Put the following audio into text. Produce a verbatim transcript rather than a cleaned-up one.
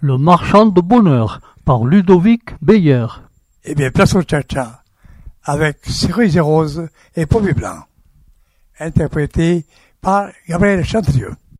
Le marchand de bonheur par Ludovic Beyer. Eh bien, place au cha-cha avec Cerises et Roses et Pommes Blancs, interprété par Gabriel Chantrieux.